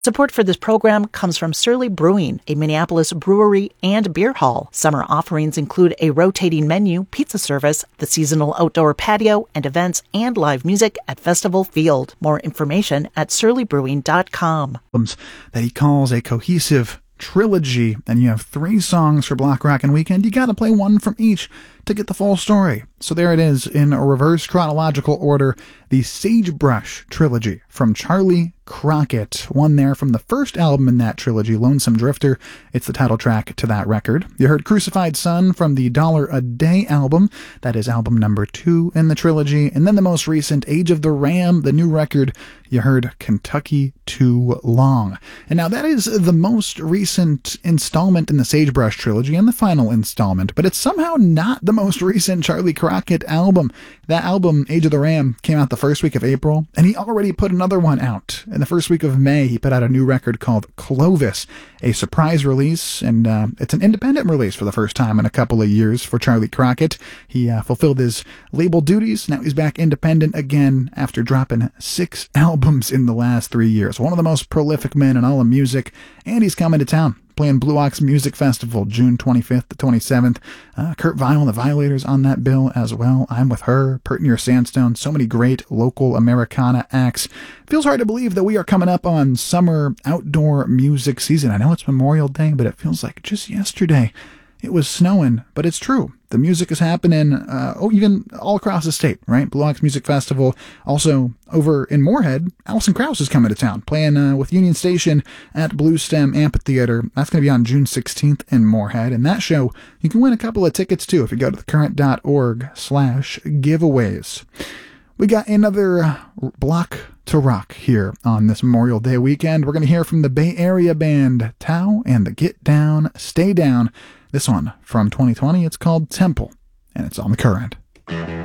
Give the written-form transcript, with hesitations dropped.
Support for this program comes from Surly Brewing, a Minneapolis brewery and beer hall. Summer offerings include a rotating menu, pizza service, the seasonal outdoor patio, and events and live music at Festival Field. More information at surlybrewing.com. That he calls a cohesive trilogy, and you have 3 songs for Block Rockin' Weekend. You gotta play one from each to get the full story. So there it is, in a reverse chronological order, the Sagebrush trilogy from Charlie Crockett. One there from the first album in that trilogy, Lonesome Drifter. It's the title track to that record. You heard Crucified Son from the Dollar a Day album. That is album number 2 in the trilogy. And then the most recent, Age of the Ram, the new record, you heard Kentucky Too Long. And now that is the most recent installment in the Sagebrush trilogy and the final installment, but it's somehow not the most recent Charlie Crockett album. That album, Age of the Ram, came out the first week of April, and he already put another one out. In the first week of May, he put out a new record called Clovis, a surprise release, and it's an independent release for the first time in a couple of years for Charlie Crockett. He fulfilled his label duties. Now he's back independent again after dropping 6 albums in the last 3 years. One of the most prolific men in all of music, and he's coming to town, playing Blue Ox Music Festival, June 25th to 27th. Kurt Vile and the Violators on that bill as well. I'm With Her, Pert Near Sandstone, so many great local Americana acts. Feels hard to believe that we are coming up on summer outdoor music season. I know it's Memorial Day, but it feels like just yesterday it was snowing, but it's true. The music is happening, even all across the state, right? Blue Ox Music Festival. Also, over in Moorhead, Alison Krauss is coming to town, playing with Union Station at Blue Stem Amphitheater. That's going to be on June 16th in Moorhead. And that show, you can win a couple of tickets, too, if you go to thecurrent.org/giveaways. We got another block to rock here on this Memorial Day weekend. We're going to hear from the Bay Area band Tao and the Get Down, Stay Down. This one from 2020, it's called Temple, and it's on The Current.